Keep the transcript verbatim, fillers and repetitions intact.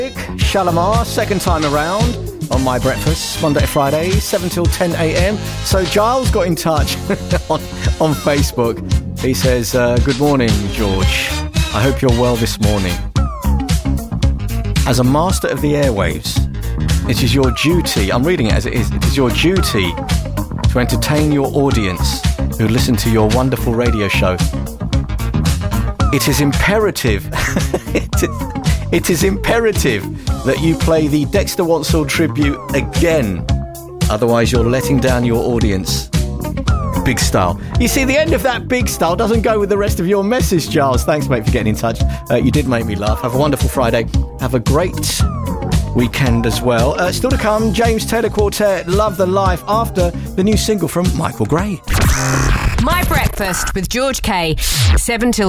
Shalimar, second time around on My Breakfast, Monday to Friday, seven till ten a.m. So Giles got in touch on, on Facebook. He says, uh, good morning, George. I hope you're well this morning. As a master of the airwaves, it is your duty, I'm reading it as it is, it is your duty to entertain your audience who listen to your wonderful radio show. It is imperative, it, is, it is imperative that you play the Dexter Wansel tribute again. Otherwise, you're letting down your audience. Big style. You see, the end of that big style doesn't go with the rest of your message, Giles. Thanks, mate, for getting in touch. Uh, you did make me laugh. Have a wonderful Friday. Have a great weekend as well. Uh, still to come, James Taylor Quartet, Love the Life, after the new single from Michael Gray. My Breakfast with George Kay, seven till